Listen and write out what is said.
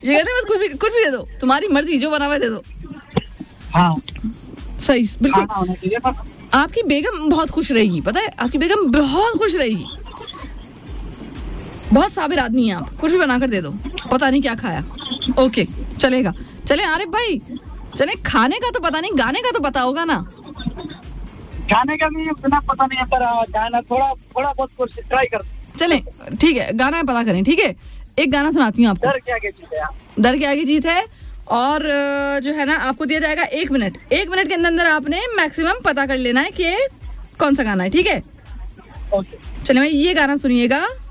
ये कहते हैं बस कुछ भी दे दो, तुम्हारी मर्जी, जो बना हुआ दे दो। हाँ सही, बिल्कुल। खाना होना चाहिए बस। आपकी बेगम बहुत खुश रहेगी, पता है, आपकी बेगम बहुत खुश रहेगी। बहुत साबिर आदमी है आप, कुछ भी बनाकर दे दो, पता नहीं क्या खाया। ओके चलेगा। चले आरिफ भाई, चले, खाने का तो पता नहीं, गाने का तो पता होगा ना? गाने का भी इतना पता नहीं है, पर गाना थोड़ा बहुत कोशिश ट्राई कर। चले ठीक है, गाना पता करें, ठीक है। एक गाना सुनाती हूँ आपको। डर के आगे जीत है। डर के आगे जीत है। और जो है ना, आपको दिया जाएगा 1 मिनट। 1 मिनट के अंदर आपने मैक्सिमम पता कर लेना है कि कौन सा गाना है, ठीक है? ओके चलिए भाई, ये गाना सुनिएगा।